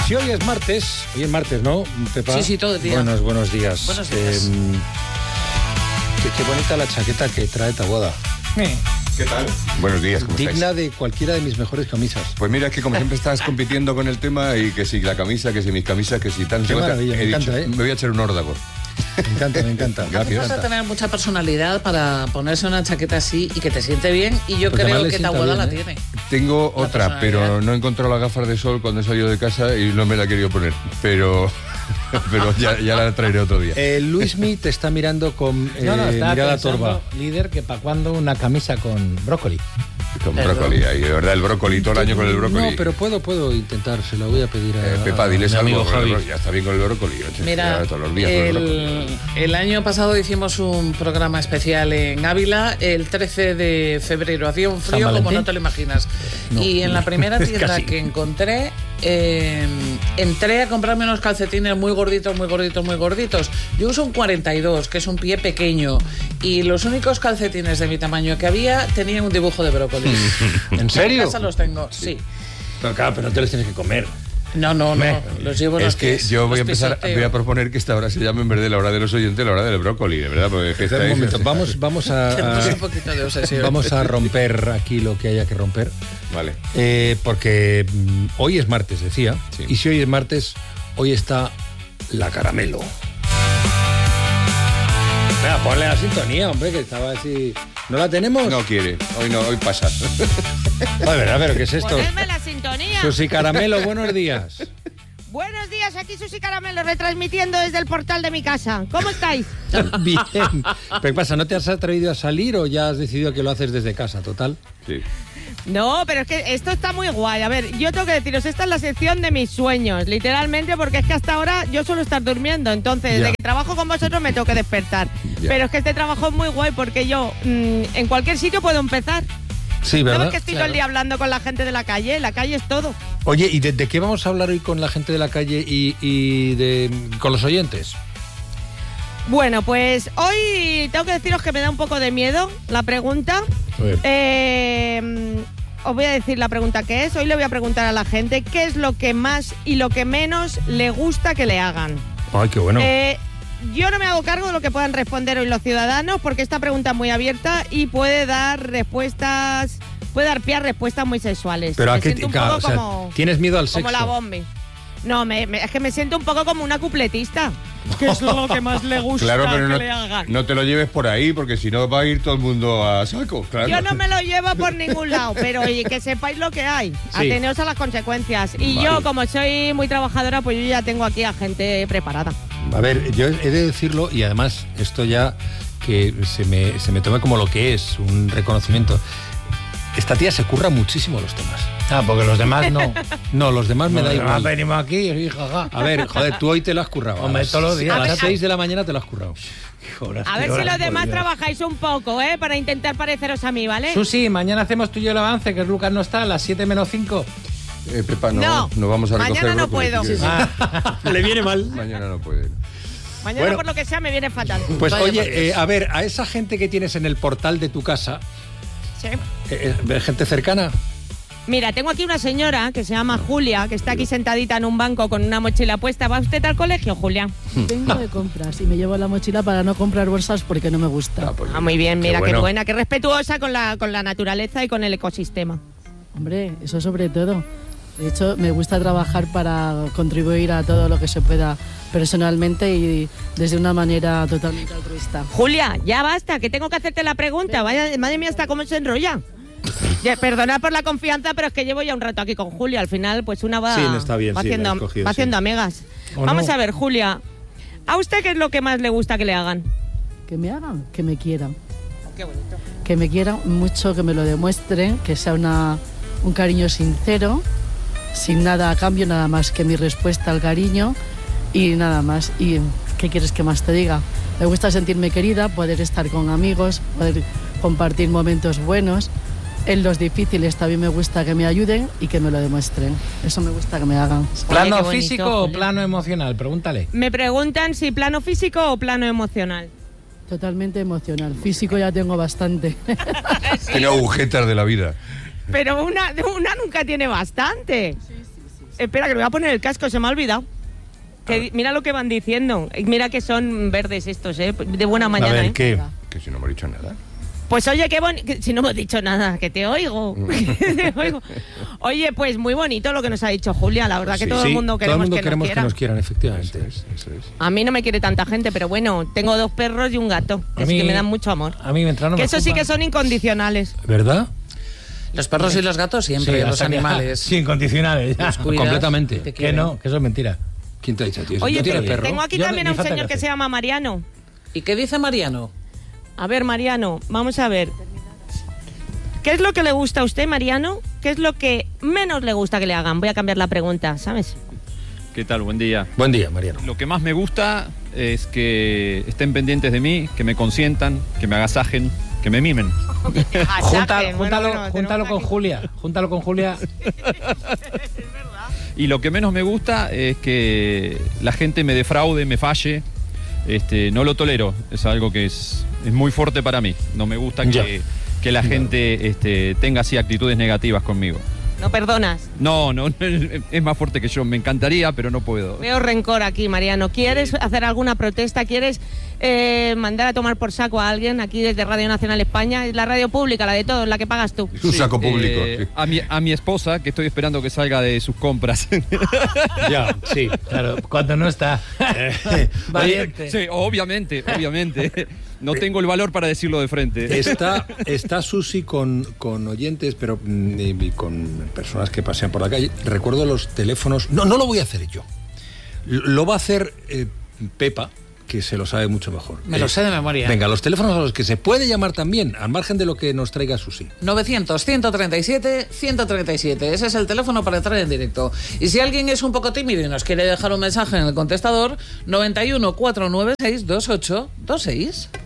Si hoy es martes, ¿no, Pepa? Sí, todo el día. Buenos días. Buenos días. Qué bonita la chaqueta que trae Taboada. ¿Qué tal? Buenos días, ¿cómo estáis? Digna de cualquiera de mis mejores camisas. Pues mira, es que como siempre estás compitiendo con el tema y que si la camisa, que si mis camisas, que si tan... Qué maravilla, me encanta, Me voy a echar un órdago. Me encanta. Gracias. Vas a tener mucha personalidad para ponerse una chaqueta así y que te siente bien, y yo Porque creo además le que sienta Taboada bien, la tiene. Tengo La otra, pero personalidad. no he encontrado las gafas de sol cuando he salido de casa y no me la he querido poner. Pero ya la traeré otro día. Luismi te está mirando con está mirada pensando, torva. líder, que para cuándo una camisa con brócoli. Con brócoli ahí, de verdad, el brócoli, todo el año con el brócoli. No, pero puedo intentar, se lo voy a pedir a Pepa, diles mi algo. amigo Javi. Ya está bien con el brócoli. Mira, Ya todos los días con el brócoli. el año pasado hicimos un programa especial en Ávila, el 13 de febrero. Hacía un frío ¿San como Valentín? no te lo imaginas. Y en la primera tienda Casi. que encontré, entré a comprarme unos calcetines muy gorditos. Yo uso un 42, que es un pie pequeño, y los únicos calcetines de mi tamaño que había tenían un dibujo de brócoli. ¿En serio? En casa los tengo, sí. Pero claro, pero no te los tienes que comer. No, los llevo Es que yo voy a los empezar, pisoteo. voy a proponer que esta hora se llame, en vez de la hora de los oyentes, la hora del brócoli, de verdad, porque es que Espera un estáis- momento, vamos Tenemos a un poquito de obsesión. vamos a romper aquí lo que haya que romper. Vale. Porque hoy es martes, decía. Sí. Y si hoy es martes, hoy está la caramelo. Venga, ponle la sintonía, hombre, que estaba así. ¿No la tenemos? No quiere, hoy pasa. A ver, ¿qué es esto? Ponedme la sintonía. Susi Caramelo, buenos días. Buenos días, aquí Susi Caramelo, retransmitiendo desde el portal de mi casa. ¿Cómo estáis? Bien. ¿Pero qué pasa? ¿No te has atrevido a salir o ya has decidido que lo haces desde casa, total? Sí. No, pero es que esto está muy guay. A ver, yo tengo que deciros, esta es la sección de mis sueños, literalmente, porque es que hasta ahora yo suelo estar durmiendo. Entonces, Ya. desde que trabajo con vosotros me tengo que despertar. Ya. Pero es que este trabajo es muy guay porque yo en cualquier sitio puedo empezar. Sí, ¿Sabes ¿verdad? que estoy todo el día hablando con la gente de la calle? La calle es todo. Oye, ¿y de qué vamos a hablar hoy con la gente de la calle y con los oyentes? Bueno, pues hoy tengo que deciros que me da un poco de miedo la pregunta. A ver. Os voy a decir la pregunta que es. Hoy le voy a preguntar a la gente qué es lo que más y lo que menos le gusta que le hagan. Ay, qué bueno. Yo no me hago cargo de lo que puedan responder hoy los ciudadanos, porque esta pregunta es muy abierta y puede dar pie a respuestas muy sexuales. Pero Me a qué siento un poco como, ¿tienes miedo al sexo? como la bombi. No, es que me siento un poco como una cupletista. ¿Qué es lo que más le gusta Claro, pero que le hagan? no te lo lleves por ahí, porque si no va a ir todo el mundo a saco. Claro. Yo no me lo llevo por ningún lado, pero oye, que sepáis lo que hay. Sí. Ateneos a las consecuencias. Y Vale. yo, como soy muy trabajadora, pues yo ya tengo aquí a gente preparada. A ver, yo he de decirlo, y además esto ya que se me tome como lo que es, un reconocimiento. Esta tía se curra muchísimo los temas. Ah, porque los demás no. No, los demás me da igual. Venimos aquí y jaja. A ver, joder, tú hoy te lo has currado. Hombre, A las- todos los días. A las A ver, 6 de la mañana te lo has currado. A ver si los demás trabajáis un poco, para intentar pareceros a mí, ¿vale? Susi, mañana hacemos tú y yo el avance, que Lucas no está a las 7 menos 5. Pepa, No, no vamos a recoger mañana no brócoli, puedo. si quieres. Le viene mal. Mañana no puede. Mañana, Bueno. por lo que sea, me viene fatal. Pues Vaya oye, martes. a ver, a esa gente que tienes en el portal de tu casa, Sí. gente cercana. Mira, tengo aquí una señora que se llama Julia, que está aquí sentadita en un banco con una mochila puesta. ¿Va usted al colegio, Julia? Vengo de compras y me llevo la mochila para no comprar bolsas porque no me gusta. Pues Ah, muy bien, Qué mira, qué bueno. buena, qué respetuosa con la naturaleza y con el ecosistema. Hombre, eso sobre todo. De hecho, me gusta trabajar para contribuir a todo lo que se pueda personalmente y desde una manera totalmente altruista. Julia, ya basta, que tengo que hacerte la pregunta. Vaya, madre mía, hasta cómo se enrolla. Ya, perdonad por la confianza, pero es que llevo ya un rato aquí con Julia. Al final, pues una va, Sí, no está bien, va sí, la haciendo, has cogido, va sí. haciendo amigas. ¿O Vamos no? a ver, Julia, ¿a usted qué es lo que más le gusta que le hagan? Que me hagan, que me quieran. Qué bonito. Que me quieran mucho, que me lo demuestren, que sea un cariño sincero, sin nada a cambio, nada más que mi respuesta al cariño y nada más. ¿Y qué quieres que más te diga? Me gusta sentirme querida, poder estar con amigos, poder compartir momentos buenos. En los difíciles también me gusta que me ayuden y que me lo demuestren. Eso me gusta que me hagan. ¿Plano qué bonito, físico o Julia. plano emocional? Pregúntale. Me preguntan si plano físico o plano emocional. Totalmente emocional. Físico ya tengo bastante. Tiene agujetas de la vida. Pero una nunca tiene bastante. Espera, que me voy a poner el casco, se me ha olvidado. Mira lo que van diciendo. Mira que son verdes estos, de buena mañana. A ver, ¿qué? Que si no hemos dicho nada. Pues oye, qué bonito. Si no hemos dicho nada, que te oigo. Te oigo. Oye, pues muy bonito lo que nos ha dicho Julia. La verdad que todo el mundo queremos que nos quieran, efectivamente. Eso es. A mí no me quiere tanta gente, pero bueno, tengo 2 perros y un gato. Es que me dan mucho amor. A mí mientras no que me eso sí que son incondicionales. ¿Verdad? Los perros y los gatos siempre, los animales. Sí, incondicionales. Los cuidas, completamente. te Que quieren. no, que eso es mentira. ¿Quién te ha dicho, tío? Oye, ¿No tienes perro? tengo aquí también a un señor que se llama Mariano. ¿Y qué dice Mariano? A ver, Mariano, vamos a ver. ¿Qué es lo que le gusta a usted, Mariano? ¿Qué es lo que menos le gusta que le hagan? Voy a cambiar la pregunta, ¿sabes? ¿Qué tal? Buen día. Buen día, Mariano. Lo que más me gusta es que estén pendientes de mí, que me consientan, que me agasajen, que me mimen. Júntalo con Julia. Júntalo con Julia. Y lo que menos me gusta es que la gente me defraude, me falle. No lo tolero. Es algo que es muy fuerte para mí. No me gusta que la gente tenga así actitudes negativas conmigo. ¿No perdonas? No, es más fuerte que yo. Me encantaría, pero no puedo. Veo rencor aquí, Mariano. ¿Quieres hacer alguna protesta? ¿Quieres mandar a tomar por saco a alguien aquí desde Radio Nacional España? Es la radio pública, la de todos, la que pagas tú. Es un saco público. Sí. A mi esposa, que estoy esperando que salga de sus compras. Ya, sí. Claro, cuando no está. Valiente. Sí, obviamente. No tengo el valor para decirlo de frente. Está Susi con oyentes, pero y con personas que pasean por la calle. Recuerdo los teléfonos. No lo voy a hacer yo. Lo va a hacer Pepa, que se lo sabe mucho mejor. Me lo sé de memoria. Venga, los teléfonos a los que se puede llamar también, al margen de lo que nos traiga Susi. 900-137-137. Ese es el teléfono para entrar en directo. Y si alguien es un poco tímido y nos quiere dejar un mensaje en el contestador, 91 496 2826.